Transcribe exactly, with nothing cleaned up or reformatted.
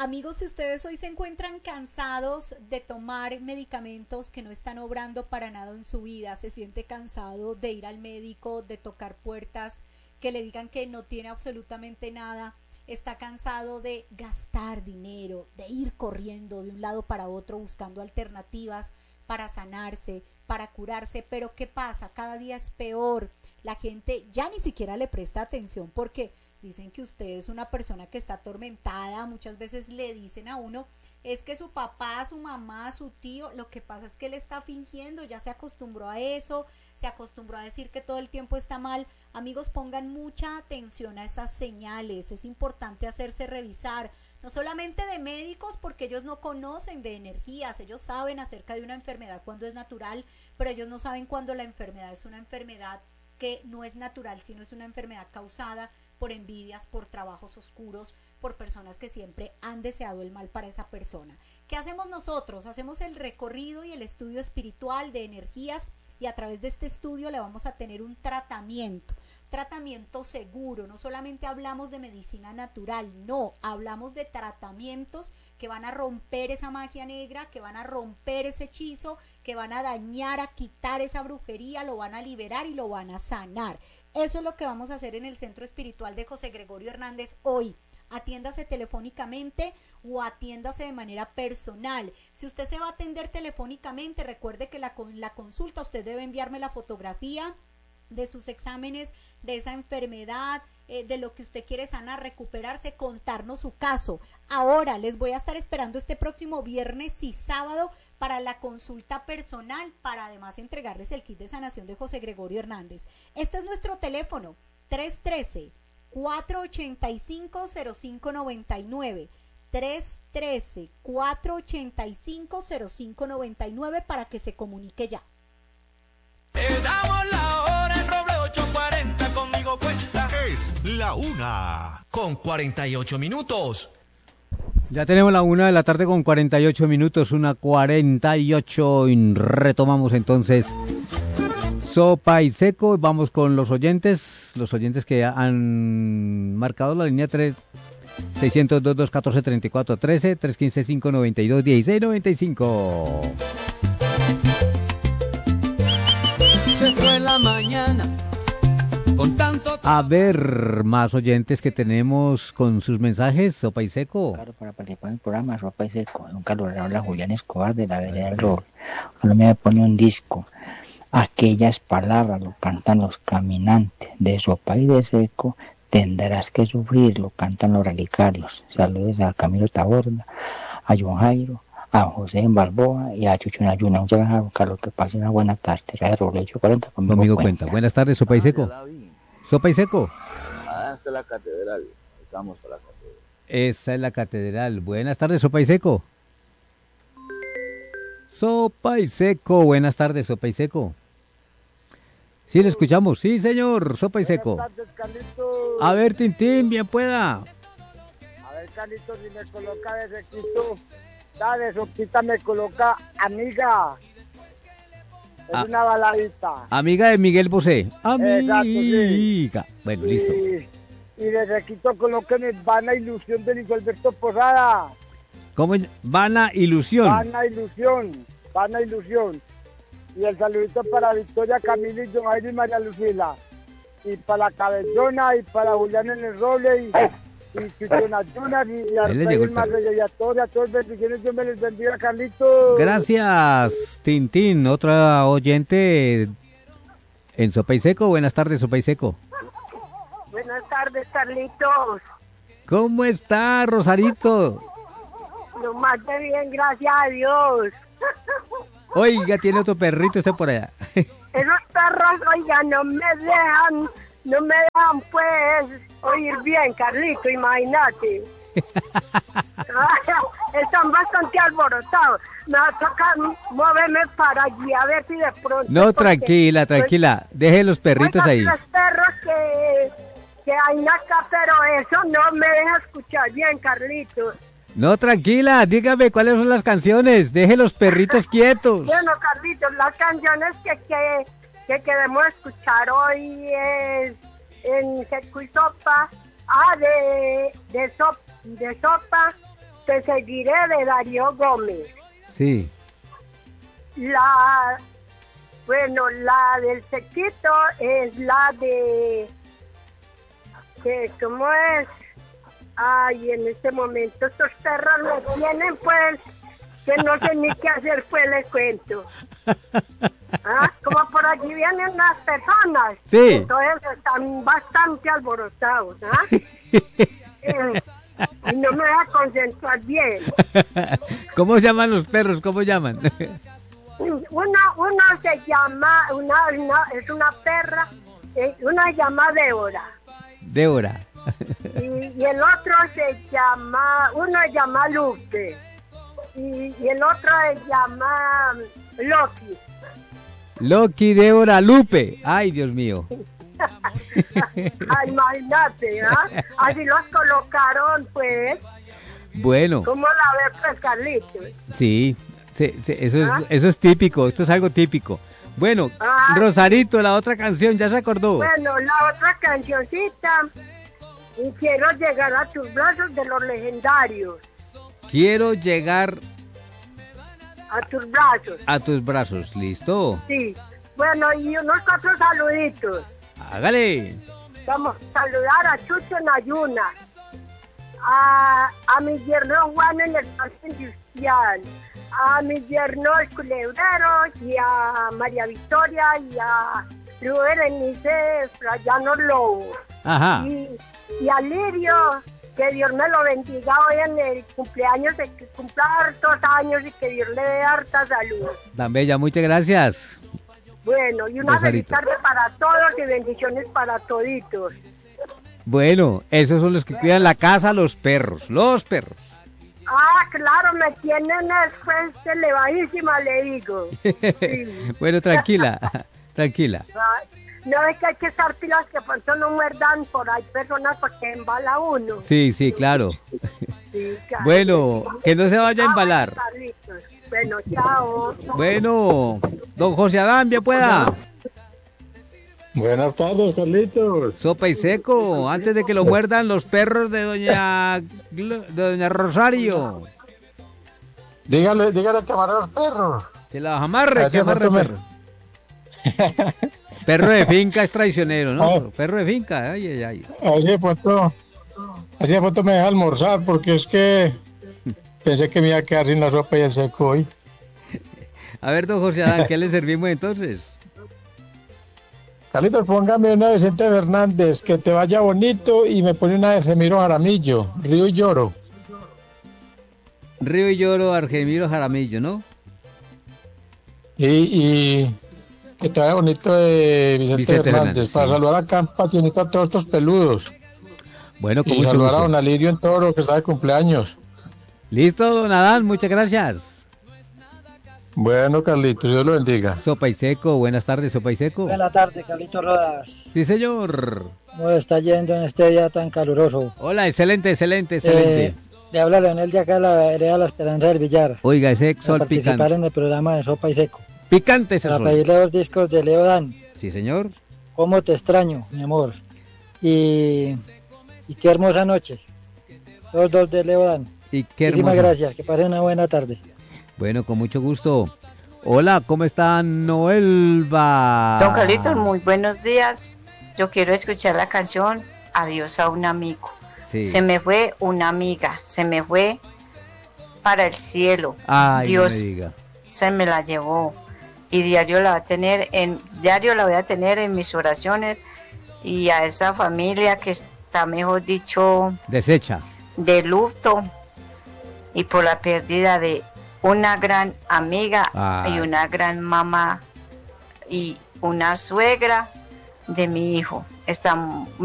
Amigos, si ustedes hoy se encuentran cansados de tomar medicamentos que no están obrando para nada en su vida, se siente cansado de ir al médico, de tocar puertas, que le digan que no tiene absolutamente nada, está cansado de gastar dinero, de ir corriendo de un lado para otro buscando alternativas para sanarse, para curarse, pero ¿qué pasa? Cada día es peor, la gente ya ni siquiera le presta atención porque dicen que usted es una persona que está atormentada, muchas veces le dicen a uno, es que su papá, su mamá, su tío, lo que pasa es que él está fingiendo, ya se acostumbró a eso, se acostumbró a decir que todo el tiempo está mal. Amigos, pongan mucha atención a esas señales, es importante hacerse revisar, no solamente de médicos, porque ellos no conocen de energías, ellos saben acerca de una enfermedad cuando es natural, pero ellos no saben cuando la enfermedad es una enfermedad que no es natural, sino es una enfermedad causada por envidias, por trabajos oscuros, por personas que siempre han deseado el mal para esa persona. ¿Qué hacemos nosotros? Hacemos el recorrido y el estudio espiritual de energías y a través de este estudio le vamos a tener un tratamiento, tratamiento seguro. No solamente hablamos de medicina natural, no, hablamos de tratamientos que van a romper esa magia negra, que van a romper ese hechizo, que van a dañar, a quitar esa brujería, lo van a liberar y lo van a sanar. Eso es lo que vamos a hacer en el Centro Espiritual de José Gregorio Hernández hoy. Atiéndase telefónicamente o atiéndase de manera personal. Si usted se va a atender telefónicamente, recuerde que la, la consulta usted debe enviarme la fotografía de sus exámenes, de esa enfermedad, eh, de lo que usted quiere sanar, recuperarse, contarnos su caso. Ahora les voy a estar esperando este próximo viernes y sábado para la consulta personal, para además entregarles el kit de sanación de José Gregorio Hernández. Este es nuestro teléfono, tres uno tres, cuatro ocho cinco, cero cinco nueve nueve, tres uno tres, cuatro ocho cinco, cero cinco nueve nueve para que se comunique ya. Te damos la hora en Roble ocho cuarenta, conmigo cuenta. Es la una con cuarenta y ocho minutos. Ya tenemos la una de la tarde con cuarenta y ocho minutos, una cuarenta y ocho, y retomamos entonces Sopa y Seco. Vamos con los oyentes, los oyentes que han marcado la línea tres, seiscientos dos, doscientos catorce, treinta y cuatro trece, trescientos quince, quinientos noventa y dos, dieciséis noventa y cinco. Se fue la mañana con tanto... A ver, más oyentes que tenemos con sus mensajes, Sopa y Seco. Claro, para participar en el programa Sopa y Seco, un calorado habla Julián Escobar de la vereda del Roble. Cuando me pone un disco, aquellas palabras lo cantan los caminantes, de Sopa y de Seco tendrás que sufrir, lo cantan los relicarios. Saludos a Camilo Taborda, a John Jairo, a José en Balboa y a Chucho en Ayuna. Muchas gracias, Carlos, que pase una buena tarde. Radio Roble ocho cuarenta, conmigo, conmigo cuenta. cuenta. Buenas tardes, Sopa y Seco. Sopa y Seco. Ah, esta es la catedral. Estamos para la catedral. Esa es la catedral. Buenas tardes, Sopa y Seco. Sopa y Seco. Buenas tardes, Sopa y Seco. Sí, le escuchamos. Sí, señor. Sopa y Seco. Buenas tardes, Carlitos. A ver, Tintín, bien pueda. A ver, Carlitos, si me coloca de requito, dale, Soquita me coloca amiga. Es Ah. una baladita. Amiga de Miguel Bosé. Amiga. Exacto, sí. Bueno, listo. Y, y de requito colóquenme Vana Ilusión de Luis Alberto Posada. ¿Cómo? Vana Ilusión. Vana Ilusión. Vana Ilusión. Y el saludito para Victoria, Camilo y John Jairo y María Lucila. Y para la Cabellona y para Julián en el Roble y, y Chichona Junior y, y a Ahí les llegó el Rafael perro. Marrero y a todos, a todos bendiciones, Dios me les bendiga, Carlitos. Gracias, Tintín. Otra oyente en Sopa y Seco. Buenas tardes, Sopa y Seco. Buenas tardes, Carlitos. ¿Cómo está, Rosarito? Lo más de bien, gracias a Dios. Oiga, tiene otro perrito usted por allá. Esos perros, oiga, no me dejan, no me dejan, pues, oír bien, Carlito, imagínate. Están bastante alborotados. Me va a tocar moverme para allí a ver si de pronto... No, porque, tranquila, tranquila. Deje los perritos oiga, ahí. los perros que, que hay acá, pero eso no me deja escuchar bien, Carlitos. No, tranquila. Dígame cuáles son las canciones. Deje los perritos quietos. Bueno, Carlitos, las canciones que, que, que queremos escuchar hoy es en Seco y Sopa, ah, de, de, sop, de Sopa, Te seguiré de Darío Gómez. Sí. La, bueno, la del sequito es la de, que, ¿cómo es? Ay, en este momento estos perros me tienen, pues, que no sé ni qué hacer, pues, les cuento. ¿Ah? Como por allí vienen unas personas. Sí. Entonces están bastante alborotados, ¿ah? eh, y no me voy a concentrar bien. ¿Cómo llaman los perros? ¿Cómo llaman? Una, uno se llama, una, una es una perra, eh, una se llama Débora. Débora. Y, y el otro se llama, uno se llama Lupe. Y, y el otro se llama Loki. Loki, Débora, Lupe. Ay, Dios mío. Ay, imagínate, ¿ah? Así los colocaron, pues. Bueno. ¿Cómo la ves, pues, Carlitos? Sí, sí, sí, eso, ¿Ah? es, eso es típico, esto es algo típico. Bueno, Ah. Rosarito, la otra canción, ¿ya se acordó? Bueno, la otra cancioncita. Y quiero llegar a tus brazos de los legendarios. Quiero llegar A tus brazos. a tus brazos, ¿listo? Sí. Bueno, y unos cuatro saluditos. Hágale. Vamos a saludar a Chucho Nayuna, a, a mi yerno Juan en el Parque Industrial, a mi yerno el Culebrero y a María Victoria y a Rubén Berenice Frayano Lobo. Ajá. Y, y a Lirio, que Dios me lo bendiga hoy en el cumpleaños, de que cumpla hartos años y que Dios le dé harta salud. Tan bella, muchas gracias. Bueno, y una feliz Rosarito. tarde para todos y bendiciones para toditos. Bueno, esos son los que cuidan la casa, los perros, los perros. Ah, claro, me tienen después elevadísima, le digo. Sí. Bueno, tranquila, tranquila. Ah, no es que hay que estar pilas que pronto no muerdan por ahí personas porque embala uno. Sí, sí, claro. Sí, claro. Bueno, que no se vaya a Ah, embalar. bueno, Carlitos. Bueno, chao. Bueno, don José Adán, bien pueda. Buenas tardes, Carlitos. Sopa y seco, antes de que lo muerdan los perros de doña Glo- de doña Rosario. Dígale, dígale que amarre a los perros. Se la amarre, Así que amarre fue, perro. Perro de finca es traicionero, ¿no? Ah. Perro de finca, ay, ay, ay. A ver si de pronto, a ver si de pronto me deja almorzar, porque es que pensé que me iba a quedar sin la sopa y el seco hoy. A ver, don José Adán, ¿qué le servimos entonces? Carlitos, póngame una de Vicente Fernández, que te vaya bonito, y me pone una de Semiro Jaramillo, Río y Lloro. Río y Lloro, Argemiro Jaramillo, ¿no? Y, y que te vaya bonito de Vicente, Vicente Fernández, Fernández, para sí. saludar acá en Pationito a todos estos peludos. Bueno, con Y mucho saludar a gusto. don Alirio en Toro, que está de cumpleaños. Listo, don Adán, muchas gracias. Bueno, Carlitos, Dios lo bendiga. Sopa y seco, buenas tardes, Sopa y seco. Buenas tardes, Carlitos Rodas. Sí, señor. ¿Cómo está yendo en este día tan caluroso? Hola, excelente, excelente, excelente. Eh, le habla Leonel de acá de la vereda La Esperanza del Villar. Oiga, ese Para sol participar picante. en el programa de Sopa y Seco. Picante ese Para sol. pedirle dos discos de Leo Dan. Sí, señor. ¿Cómo te extraño, mi amor? Y, y qué hermosa noche. Los dos de Leo Dan. Y qué Muchísimas hermoso. gracias. Que pasen una buena tarde. Bueno, con mucho gusto. Hola, ¿cómo está Noelba? Don Carlitos, muy buenos días. Yo quiero escuchar la canción Adiós a un amigo. Sí. Se me fue una amiga, se me fue para el cielo. Ay, Dios no me diga. se me la llevó. Y diario la va a tener en diario la voy a tener en mis oraciones, y a esa familia que está, mejor dicho, Desecha. de luto y por la pérdida de una gran amiga Ay. y una gran mamá y una suegra de mi hijo. Está